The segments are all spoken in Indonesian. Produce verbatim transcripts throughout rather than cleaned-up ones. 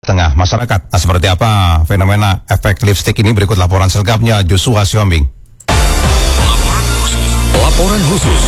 tengah masyarakat. Nah, seperti apa fenomena efek lipstick ini? Berikut laporan selengkapnya Joshua Siombing. Laporan khusus.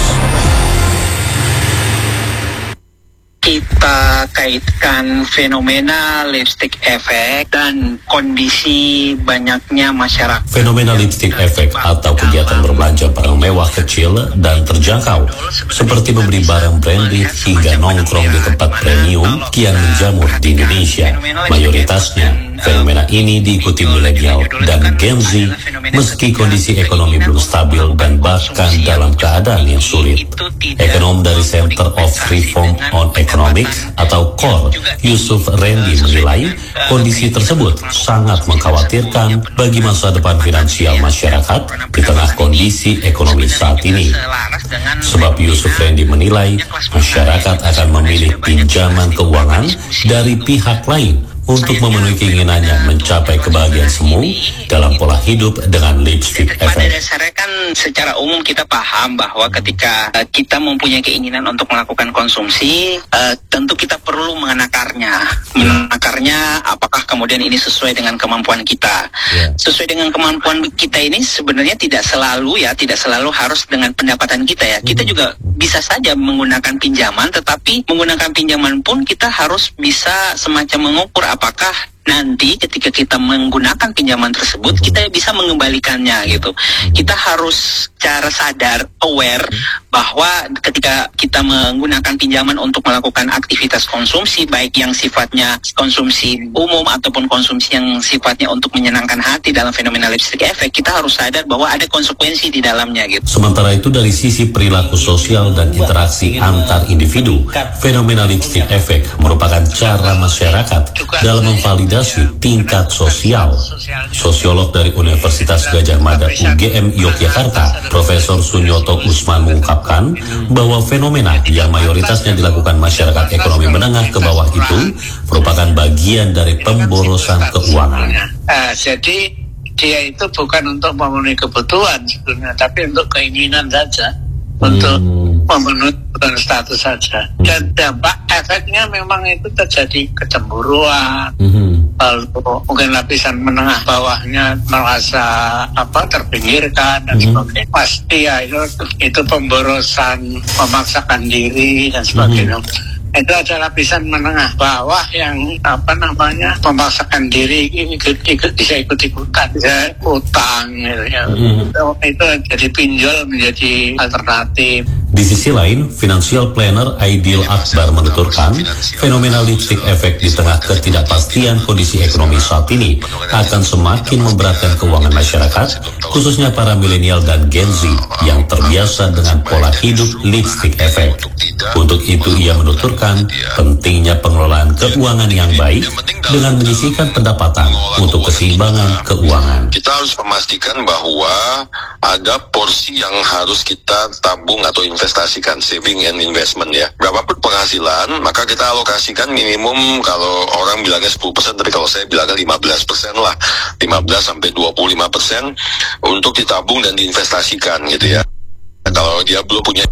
Kita kaitkan fenomena lipstick effect dan kondisi banyaknya masyarakat. Fenomena lipstick effect atau kegiatan berbelanja barang mewah kecil dan terjangkau, seperti membeli barang branded hingga nongkrong di tempat premium, kian menjamur di Indonesia. Mayoritasnya, fenomena ini diikuti milenial dan Gen Z, meski kondisi ekonomi belum stabil dan bahkan dalam keadaan yang sulit. Ekonom dari Center of Reform on Economics atau C O R, Yusuf Randy menilai kondisi tersebut sangat mengkhawatirkan bagi masa depan finansial masyarakat di tengah kondisi ekonomi saat ini. Sebab Yusuf Randy menilai masyarakat akan memilih pinjaman keuangan dari pihak lain untuk memenuhi keinginannya mencapai kebahagiaan semu dalam pola hidup dengan lipstick effect. Pada dasarnya kan secara umum kita paham bahwa ketika uh, kita mempunyai keinginan untuk melakukan konsumsi, uh, tentu kita perlu menakarnya. Menakarnya apakah kemudian ini sesuai dengan kemampuan kita. Yeah. Sesuai dengan kemampuan kita ini sebenarnya tidak selalu ya, tidak selalu harus dengan pendapatan kita ya. Kita juga bisa saja menggunakan pinjaman, tetapi menggunakan pinjaman pun kita harus bisa semacam mengukur apakah nanti ketika kita menggunakan pinjaman tersebut kita bisa mengembalikannya gitu. Kita harus cara sadar, aware bahwa ketika kita menggunakan pinjaman untuk melakukan aktivitas konsumsi, baik yang sifatnya konsumsi umum ataupun konsumsi yang sifatnya untuk menyenangkan hati dalam fenomena lipstick effect, kita harus sadar bahwa ada konsekuensi di dalamnya gitu. Sementara itu dari sisi perilaku sosial dan interaksi antar individu, fenomena lipstick effect merupakan cara masyarakat dalam memvalidasi tingkat sosial. Sosiolog dari Universitas Gadjah Mada U G M Yogyakarta, Profesor Sunyoto Usman mengungkapkan bahwa fenomena yang mayoritasnya dilakukan masyarakat ekonomi menengah ke bawah itu merupakan bagian dari pemborosan keuangan. Uh, jadi dia itu bukan untuk memenuhi kebutuhan sebenarnya, tapi untuk keinginan saja, hmm. untuk memenuhi status saja. Dan dampak efeknya memang itu terjadi kecemburuan, hmm. lalu mungkin lapisan menengah bawahnya merasa apa terpinggirkan dan hmm. sebagainya. Pasti ya itu, itu pemborosan, memaksakan diri dan sebagainya. Hmm. Itu ada lapisan menengah bawah yang apa namanya memaksakan diri ikut ikut bisa ikut ikutan bisa utang gitu ya. Mm. Itu jadi pinjol menjadi alternatif. Di sisi lain, financial planner Aidil Akbar menuturkan fenomena lipstick effect di tengah ketidakpastian kondisi ekonomi saat ini akan semakin memberatkan keuangan masyarakat, khususnya para milenial dan Gen Z yang terbiasa dengan pola hidup lipstick effect. Untuk itu ia menuturkan pentingnya pengelolaan keuangan yang baik dengan menyisihkan pendapatan untuk keseimbangan keuangan. Kita harus memastikan bahwa ada porsi yang harus kita tabung atau investasikan, saving and investment ya. Berapapun penghasilan, maka kita alokasikan minimum, kalau orang bilangnya sepuluh persen, tapi kalau saya bilangnya lima belas persen lah, lima belas sampai dua puluh lima persen untuk ditabung dan diinvestasikan gitu ya. Nah, kalau dia belum punya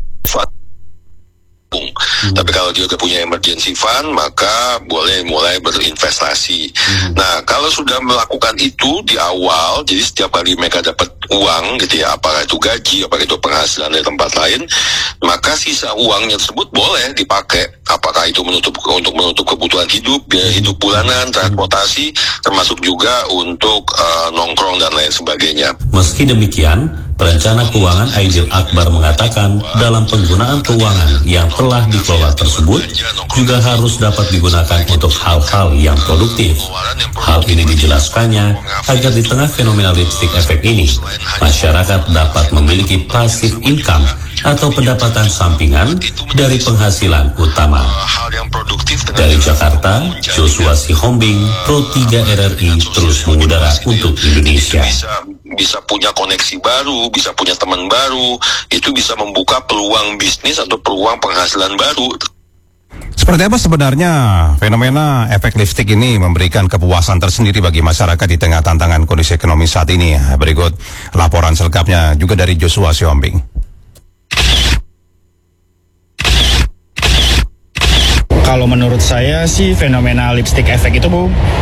Hmm. Tapi kalau dia udah punya emergency fund, maka boleh mulai berinvestasi. Hmm. Nah, kalau sudah melakukan itu di awal, jadi setiap kali mereka dapat uang gitu ya, apakah itu gaji, apakah itu penghasilan dari tempat lain, maka sisa uangnya tersebut boleh dipakai. Apakah itu menutup untuk menutup kebutuhan hidup, biaya hidup bulanan, transportasi, termasuk juga untuk uh, nongkrong dan lain sebagainya. Meski demikian, perencana keuangan Aidil Akbar mengatakan dalam penggunaan keuangan yang telah dikelola tersebut juga harus dapat digunakan untuk hal-hal yang produktif. Hal ini dijelaskannya agar di tengah fenomena lipstick effect ini, masyarakat dapat memiliki passive income atau pendapatan sampingan dari penghasilan utama. Dari Jakarta, Joshua Siombing, Pro tiga R R I terus mengudara untuk Indonesia. Bisa punya koneksi baru, bisa punya teman baru, itu bisa membuka peluang bisnis atau peluang penghasilan baru. Seperti apa sebenarnya fenomena efek lipstick ini memberikan kepuasan tersendiri bagi masyarakat di tengah tantangan kondisi ekonomi saat ini? Berikut laporan selengkapnya juga dari Joshua Siombing. Kalau menurut saya sih fenomena lipstick efek itu Bu